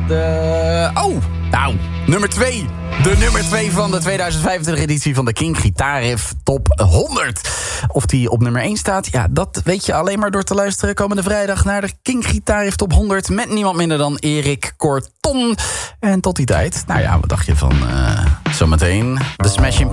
Nummer 2. De nummer 2 van de 2025 editie van de King Guitarriff Top 100. Of die op nummer 1 staat, ja, dat weet je alleen maar door te luisteren komende vrijdag naar de King Guitarriff Top 100 met niemand minder dan Erik Corton. En tot die tijd, nou ja, wat dacht je van zometeen de Smashing